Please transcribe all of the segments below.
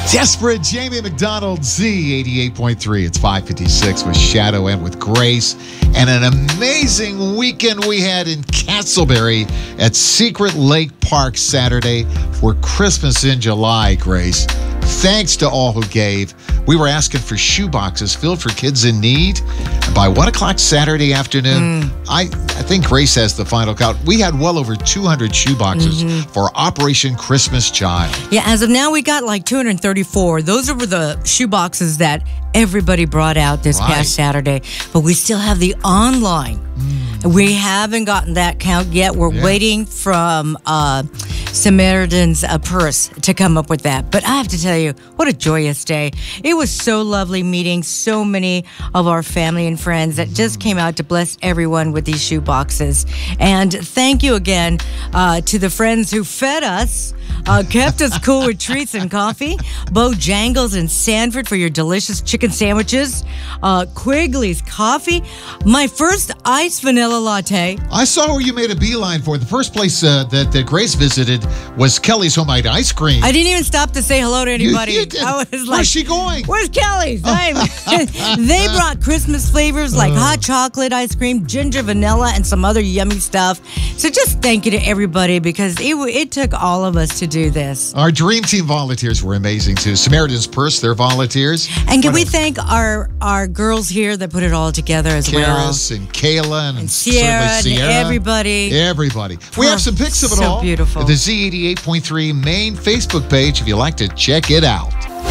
Desperate Jamie McDonald, Z88.3. It's 5:56 with Shadow and with Grace. And an amazing weekend we had in Castleberry at Secret Lake Park Saturday for Christmas in July, Grace. Thanks to all who gave. We were asking for shoe boxes filled for kids in need. And by 1 o'clock Saturday afternoon, I think Grace has the final count. We had well over 200 shoe boxes for Operation Christmas Child. Yeah, as of now, we got like 234. Those were the shoe boxes that everybody brought out this past Saturday. But we still have the online. We haven't gotten that count yet. We're waiting from Samaritan's Purse to come up with that. But I have to tell you, what a joyous day. It was so lovely meeting so many of our family and friends that just came out to bless everyone with these shoe boxes. And thank you again to the friends who fed us, kept us cool with treats and coffee. Bojangles in Sanford for your delicious chicken sandwiches. Quigley's Coffee. My first iced vanilla latte. I saw where you made a beeline for. The first place that Grace visited was Kelly's Homemade Ice Cream. I didn't even stop to say hello to anybody. You did. I was like, where's she going? Where's Kelly's? They brought Christmas flavors like hot chocolate ice cream, ginger vanilla, and some other yummy stuff. So just thank you to everybody because it took all of us to do this. Our Dream Team volunteers were amazing too. Samaritan's Purse, they're volunteers. And can we thank our girls here that put it all together as well? Karis and Kayla and Sierra and everybody. We have some pics of it all. So beautiful. The Z88.3 main Facebook page if you'd like to check it out.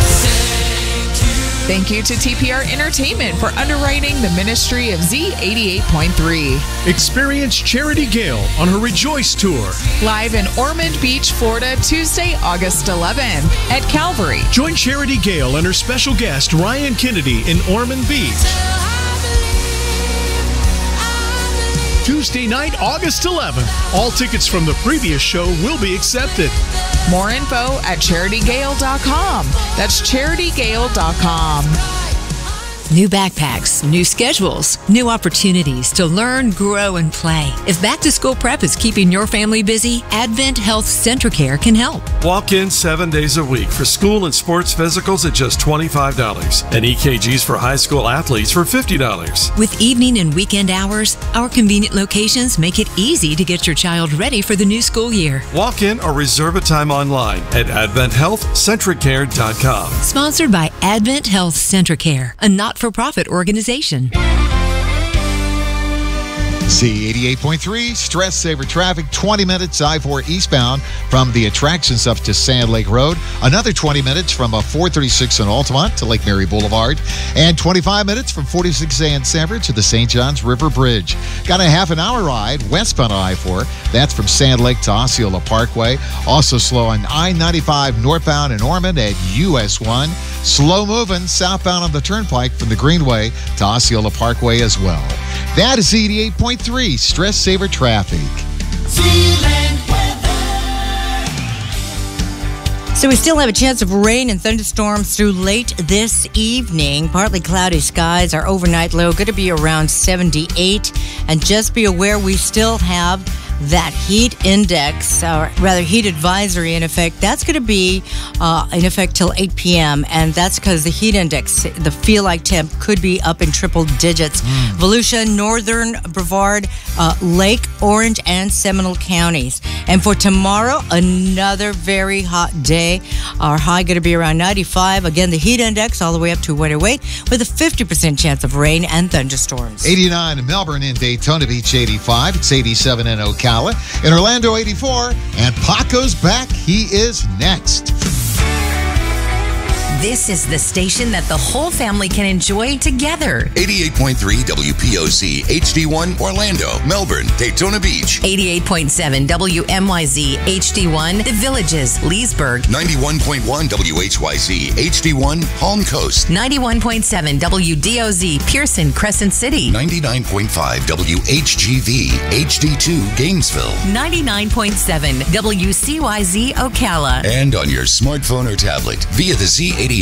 Thank you to TPR Entertainment for underwriting the ministry of Z88.3. Experience Charity Gale on her Rejoice Tour. Live in Ormond Beach, Florida, Tuesday, August 11th at Calvary. Join Charity Gale and her special guest, Ryan Kennedy, in Ormond Beach. Tuesday night, August 11th. All tickets from the previous show will be accepted. More info at CharityGale.com. That's CharityGale.com. New backpacks, new schedules, new opportunities to learn, grow, and play. If back to school prep is keeping your family busy, Advent Health Centracare can help. Walk in 7 days a week for school and sports physicals at just $25 and EKGs for high school athletes for $50. With evening and weekend hours, our convenient locations make it easy to get your child ready for the new school year. Walk in or reserve a time online at AdventHealthCentricare.com. Sponsored by Advent Health Centracare, a not-for-profit organization. Z88.3, Stress Saver Traffic, 20 minutes I-4 eastbound from the attractions up to Sand Lake Road. Another 20 minutes from 436 in Altamont to Lake Mary Boulevard. And 25 minutes from 46A in Sanford to the St. Johns River Bridge. Got a half an hour ride westbound on I-4. That's from Sand Lake to Osceola Parkway. Also slow on I-95 northbound in Ormond at US 1. Slow moving southbound on the Turnpike from the Greenway to Osceola Parkway as well. That is Z88.3 Stress Saver Traffic. So we still have a chance of rain and thunderstorms through late this evening. Partly cloudy skies. Our overnight low going to be around 78. And just be aware we still have that heat index, or rather heat advisory in effect. That's going to be in effect till 8 p.m. And that's because the heat index, the feel-like temp, could be up in triple digits. Volusia, Northern Brevard, Lake, Orange, and Seminole counties. And for tomorrow, another very hot day. Our high going to be around 95. Again, the heat index all the way up to 108 with a 50% chance of rain and thunderstorms. 89 in Melbourne, in Daytona Beach, 85. It's 87 in Ocala. In Orlando, 84. And Paco's back. He is next. This is the station that the whole family can enjoy together. 88.3 WPOC, HD1, Orlando, Melbourne, Daytona Beach. 88.7 WMYZ, HD1, The Villages, Leesburg. 91.1 WHYZ, HD1, Palm Coast. 91.7 WDOZ, Pearson, Crescent City. 99.5 WHGV, HD2, Gainesville. 99.7 WCYZ, Ocala. And on your smartphone or tablet via the Z88